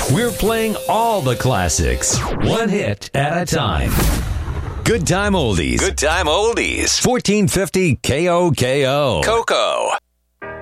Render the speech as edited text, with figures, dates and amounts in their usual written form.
We're playing all the classics, one hit at a time. Good Time Oldies. Good Time Oldies. 1450 KOKO. Coco.